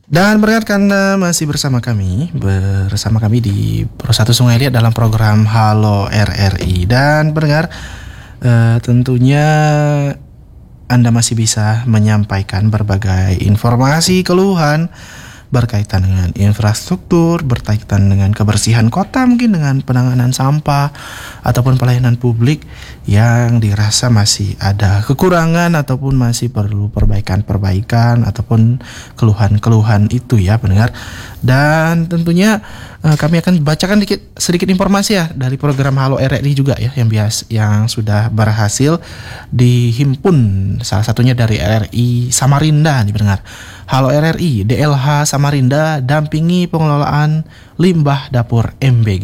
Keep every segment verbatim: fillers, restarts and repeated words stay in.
Dan berkat Anda masih bersama kami Bersama kami di Pro satu Sungai Liat dalam program Halo R R I. Dan pendengar, uh, tentunya Anda masih bisa menyampaikan berbagai informasi, keluhan berkaitan dengan infrastruktur, berkaitan dengan kebersihan kota, mungkin dengan penanganan sampah ataupun pelayanan publik yang dirasa masih ada kekurangan ataupun masih perlu perbaikan-perbaikan ataupun keluhan-keluhan itu ya pendengar. Dan tentunya eh, kami akan bacakan dikit, sedikit informasi ya dari program Halo R R I juga ya yang bias yang sudah berhasil dihimpun, salah satunya dari R R I Samarinda nih pendengar. Halo R R I, D L H Samarinda dampingi pengelolaan limbah dapur M B G.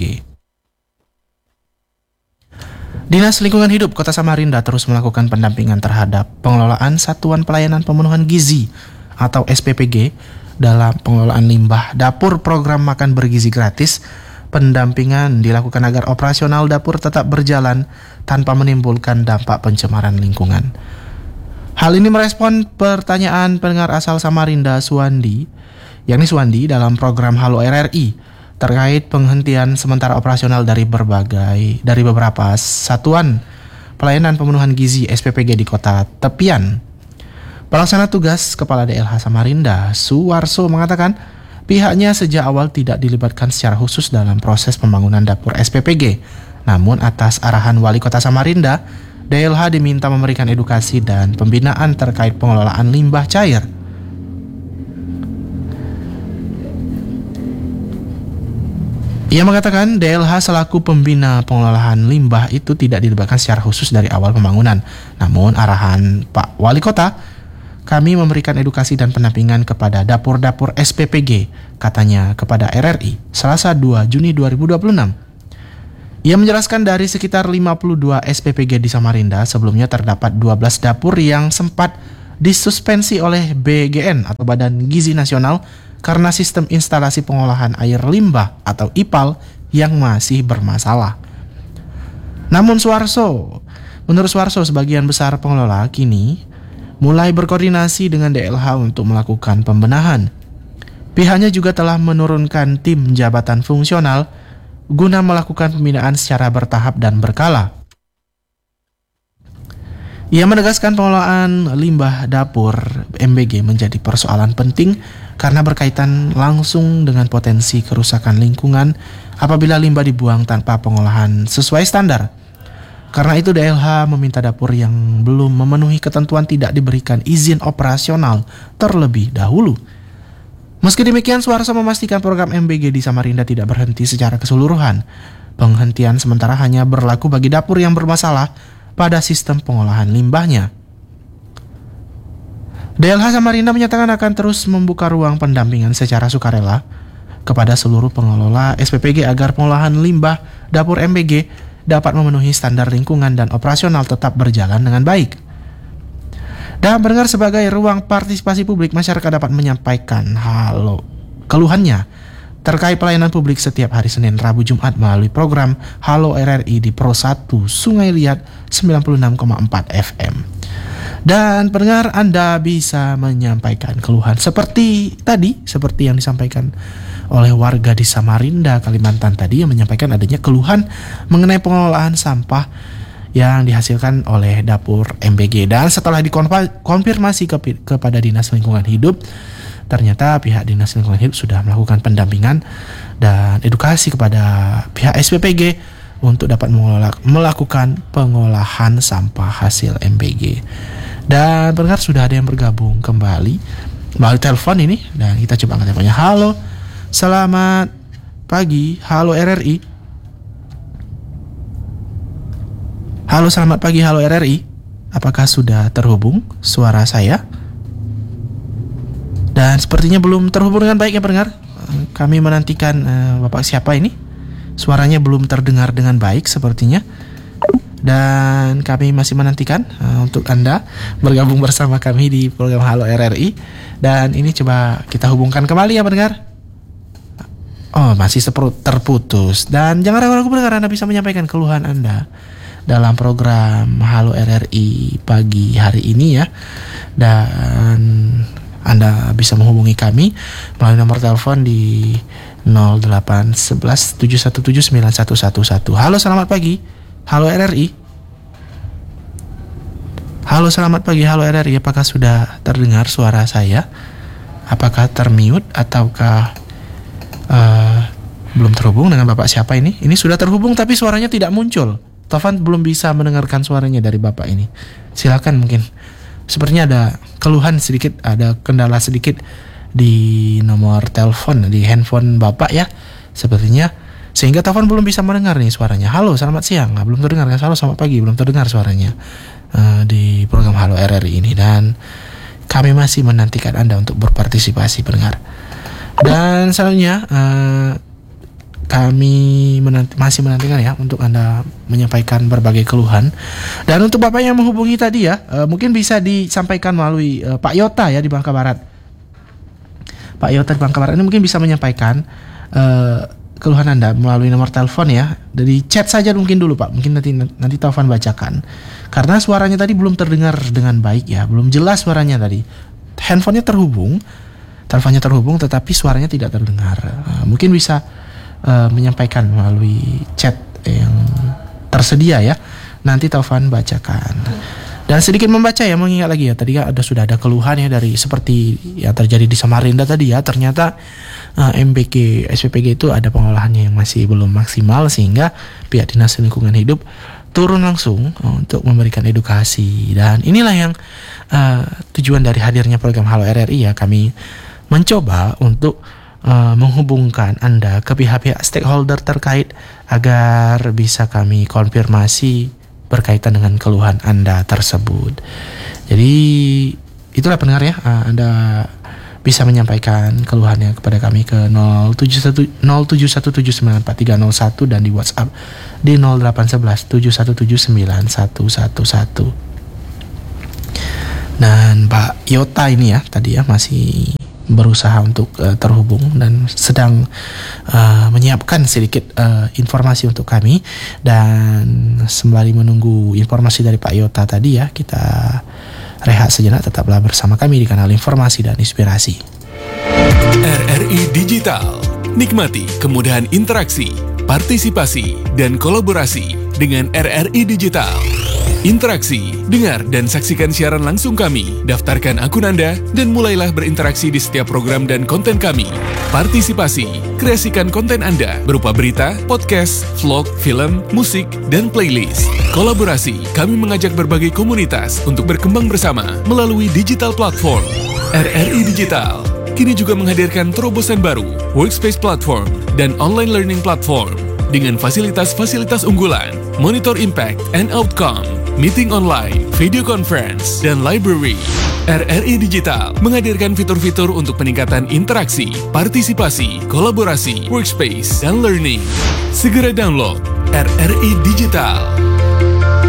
Dinas Lingkungan Hidup Kota Samarinda terus melakukan pendampingan terhadap pengelolaan Satuan Pelayanan Pemenuhan Gizi atau S P P G dalam pengelolaan limbah dapur program makan bergizi gratis. Pendampingan dilakukan agar operasional dapur tetap berjalan tanpa menimbulkan dampak pencemaran lingkungan. Hal ini merespon pertanyaan pendengar asal Samarinda Suwandi, yakni Suwandi dalam program Halo R R I terkait penghentian sementara operasional dari berbagai dari beberapa satuan pelayanan pemenuhan gizi S P P G di Kota Tepian. Pelaksana tugas Kepala D L H Samarinda Suwarso mengatakan pihaknya sejak awal tidak dilibatkan secara khusus dalam proses pembangunan dapur S P P G. Namun atas arahan Wali Kota Samarinda, D L H diminta memberikan edukasi dan pembinaan terkait pengelolaan limbah cair. Ia mengatakan D L H selaku pembina pengelolaan limbah itu tidak dilibatkan secara khusus dari awal pembangunan. Namun arahan Pak Wali Kota, kami memberikan edukasi dan pendampingan kepada dapur-dapur S P P G, katanya kepada R R I, Selasa dua Juni dua ribu dua puluh enam. Ia menjelaskan dari sekitar lima puluh dua S P P G di Samarinda, sebelumnya terdapat dua belas dapur yang sempat disuspensi oleh B G N atau Badan Gizi Nasional karena sistem instalasi pengolahan air limbah atau I P A L yang masih bermasalah. Namun Suwarso, menurut Suwarso, sebagian besar pengelola kini mulai berkoordinasi dengan D L H untuk melakukan pembenahan. Pihaknya juga telah menurunkan tim jabatan fungsional guna melakukan pembinaan secara bertahap dan berkala. Ia menegaskan pengelolaan limbah dapur M B G menjadi persoalan penting karena berkaitan langsung dengan potensi kerusakan lingkungan apabila limbah dibuang tanpa pengolahan sesuai standar. Karena itu D L H meminta dapur yang belum memenuhi ketentuan tidak diberikan izin operasional terlebih dahulu. Meski demikian, Suwarso memastikan program M B G di Samarinda tidak berhenti secara keseluruhan. Penghentian sementara hanya berlaku bagi dapur yang bermasalah pada sistem pengolahan limbahnya. D L H Samarinda menyatakan akan terus membuka ruang pendampingan secara sukarela kepada seluruh pengelola S P P G agar pengolahan limbah dapur M B G dapat memenuhi standar lingkungan dan operasional tetap berjalan dengan baik. Dan pendengar, sebagai ruang partisipasi publik, masyarakat dapat menyampaikan halo keluhannya terkait pelayanan publik setiap hari Senin, Rabu, Jumat melalui program Halo R R I di Pro satu Sungai Liat sembilan puluh enam koma empat F M. Dan pendengar, Anda bisa menyampaikan keluhan seperti tadi, seperti yang disampaikan oleh warga di Samarinda, Kalimantan tadi, yang menyampaikan adanya keluhan mengenai pengelolaan sampah yang dihasilkan oleh dapur M B G. Dan setelah dikonfirmasi ke, kepada Dinas Lingkungan Hidup, ternyata pihak Dinas Lingkungan Hidup sudah melakukan pendampingan dan edukasi kepada pihak S P P G untuk dapat mengolah, melakukan pengolahan sampah hasil M B G. Dan pendengar, sudah ada yang bergabung kembali melalui telepon ini, dan kita coba angkat teleponnya. Halo, selamat pagi. Halo R R I. Halo, selamat pagi. Halo R R I. Apakah sudah terhubung suara saya? Dan sepertinya belum terhubung dengan baik ya pendengar. Kami menantikan uh, Bapak siapa ini. Suaranya belum terdengar dengan baik sepertinya. Dan kami masih menantikan uh, untuk Anda bergabung bersama kami di program Halo R R I. Dan ini coba kita hubungkan kembali ya pendengar. Oh, masih terputus. Dan jangan ragu-ragu pendengar, Anda bisa menyampaikan keluhan Anda dalam program Halo R R I pagi hari ini ya. Dan Anda bisa menghubungi kami melalui nomor telepon di nol delapan satu satu tujuh satu tujuh sembilan satu satu satu. Halo, selamat pagi. Halo R R I. Halo, selamat pagi. Halo R R I. Apakah sudah terdengar suara saya? Apakah termute ataukah uh, belum terhubung dengan Bapak siapa ini? Ini sudah terhubung tapi suaranya tidak muncul. Taufan belum bisa mendengarkan suaranya dari Bapak ini. Silakan, mungkin sepertinya ada keluhan sedikit, ada kendala sedikit di nomor telepon, di handphone Bapak ya. Sepertinya sehingga Taufan belum bisa mendengar nih suaranya. Halo, selamat siang. Nah, belum terdengar kan? Halo, selamat pagi. Belum terdengar suaranya uh, di program Halo R R I ini, dan kami masih menantikan Anda untuk berpartisipasi pendengar. Dan selanjutnya uh, kami menanti, masih menantikan ya untuk Anda menyampaikan berbagai keluhan. Dan untuk Bapak yang menghubungi tadi ya, uh, mungkin bisa disampaikan melalui uh, Pak Yota ya di Bangka Barat. Pak Yota di Bangka Barat ini mungkin bisa menyampaikan uh, keluhan Anda melalui nomor telepon ya. Dari chat saja mungkin dulu Pak. Mungkin nanti nanti Taufan bacakan. Karena suaranya tadi belum terdengar dengan baik ya, belum jelas suaranya tadi. Handphonenya terhubung, teleponnya terhubung tetapi suaranya tidak terdengar. Uh, mungkin bisa Uh, menyampaikan melalui chat yang tersedia ya. Nanti Taufan bacakan. Dan sedikit membaca ya, mengingat lagi ya, tadi kan ada sudah ada keluhan ya dari seperti yang terjadi di Samarinda tadi ya. Ternyata uh, M B G, S P P G itu ada pengolahannya yang masih belum maksimal, sehingga pihak Dinas Lingkungan Hidup turun langsung untuk memberikan edukasi. Dan inilah yang uh, tujuan dari hadirnya program Halo R R I ya. Kami mencoba untuk Uh, menghubungkan Anda ke pihak-pihak stakeholder terkait agar bisa kami konfirmasi berkaitan dengan keluhan Anda tersebut. Jadi itulah pendengar ya, uh, Anda bisa menyampaikan keluhannya kepada kami ke nol tujuh satu tujuh sembilan empat tiga nol satu dan di WhatsApp di nol delapan satu satu tujuh satu tujuh sembilan satu satu satu. Dan Pak Yota ini ya tadi ya masih berusaha untuk uh, terhubung dan sedang uh, menyiapkan sedikit uh, informasi untuk kami. Dan sembari menunggu informasi dari Pak Yota tadi ya, kita rehat sejenak. Tetaplah bersama kami di kanal Informasi dan Inspirasi R R I Digital. Nikmati kemudahan interaksi, partisipasi, dan kolaborasi dengan R R I Digital. Interaksi, dengar dan saksikan siaran langsung kami, daftarkan akun Anda, dan mulailah berinteraksi di setiap program dan konten kami. Partisipasi, kreasikan konten Anda berupa berita, podcast, vlog, film, musik, dan playlist. Kolaborasi, kami mengajak berbagai komunitas untuk berkembang bersama melalui digital platform. R R I Digital kini juga menghadirkan terobosan baru, workspace platform, dan online learning platform dengan fasilitas-fasilitas unggulan, monitor impact and outcome, meeting online, video conference, dan library. R R I Digital menghadirkan fitur-fitur untuk peningkatan interaksi, partisipasi, kolaborasi, workspace, dan learning. Segera download R R I Digital.